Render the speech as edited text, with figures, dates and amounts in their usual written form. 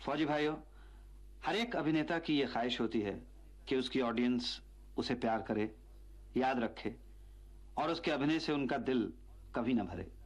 फौजी भाइयों, हर एक अभिनेता की यह ख्वाहिश होती है कि उसकी ऑडियंस उसे प्यार करे, याद रखे और उसके अभिनय से उनका दिल कभी न भरे।